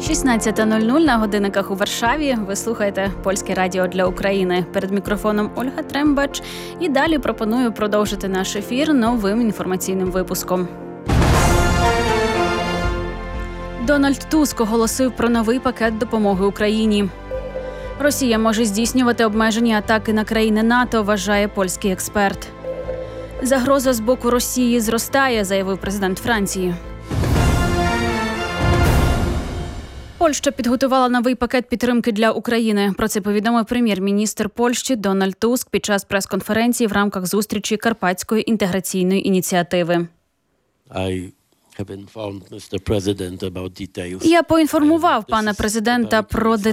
16:00 на годинниках у Варшаві. Ви слухаєте Польське радіо для України. Перед мікрофоном Ольга Трембач. І далі пропоную продовжити наш ефір новим інформаційним випуском. Дональд Туск оголосив про новий пакет допомоги Україні. Росія може здійснювати обмежені атаки на країни НАТО, вважає польський експерт. Загроза з боку Росії зростає, заявив президент Франції. Польща підготувала новий пакет підтримки для України. Про це повідомив прем'єр-міністр Польщі Дональд Туск під час прес-конференції в рамках зустрічі Карпатської інтеграційної ініціативи. Я поінформував пана президента про